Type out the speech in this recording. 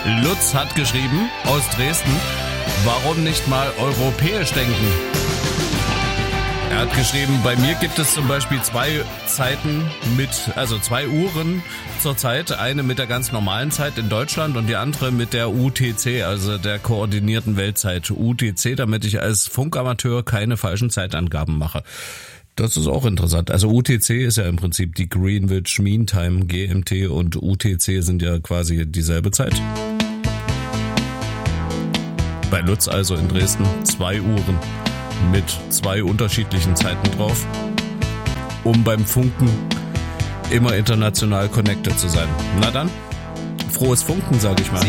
Lutz hat geschrieben aus Dresden, warum nicht mal europäisch denken? Er hat geschrieben, bei mir gibt es zum Beispiel 2 Zeiten zwei Uhren zur Zeit. Eine mit der ganz normalen Zeit in Deutschland und die andere mit der UTC, also der koordinierten Weltzeit. UTC, damit ich als Funkamateur keine falschen Zeitangaben mache. Das ist auch interessant. Also UTC ist ja im Prinzip die Greenwich Mean Time, GMT, und UTC sind ja quasi dieselbe Zeit. Bei Lutz also in Dresden 2 Uhren mit 2 unterschiedlichen Zeiten drauf, um beim Funken immer international connected zu sein. Na dann, frohes Funken, sag ich mal.